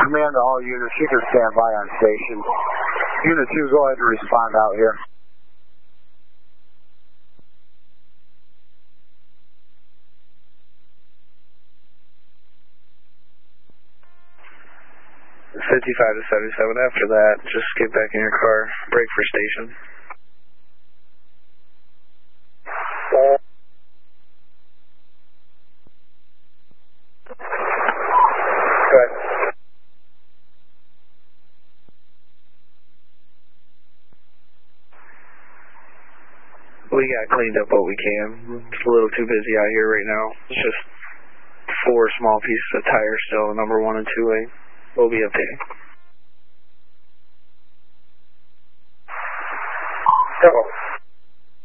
Command to all units, you can stand by on station. Unit 2, go ahead and respond out here. $55 to 77. After that, just get back in your car. Break for station. Go ahead. We got cleaned up what we can. It's a little too busy out here right now. It's just 4 small pieces of tire still, number 1 and 2 lane. We'll be updating. Go.